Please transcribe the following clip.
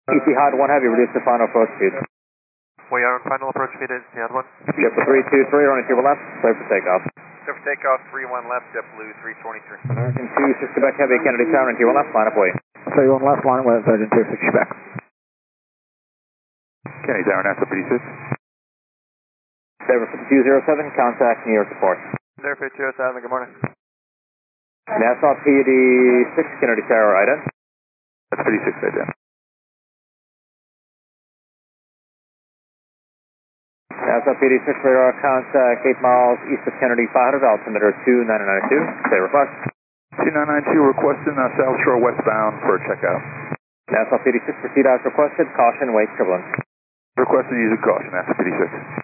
EC Hot 1 Heavy, reduce the final approach speed. We are on final approach speed at EC Hot 1. Jet for 323, running to your left, clear for takeoff. Clear for takeoff, 31 left, JetBlue 323. American 26 Quebec Heavy, Kennedy Tower, running to your left, line up way. 31 left, line with Sergeant 26 Quebec. Kennedy Tower, NASA PD6. Sabre 5207, contact New York Support. Sabre 5207, good morning. Nassau PD6, Kennedy Tower, ident. That's PD6, ident. Nassau PD6 radar, contact 8 miles east of Kennedy 500, altimeter 2992. Say request. 2992 requesting South Shore westbound for a checkout. Nassau PD6, proceed as requested, caution, weight turbulence. Requesting using caution, NASA PD6.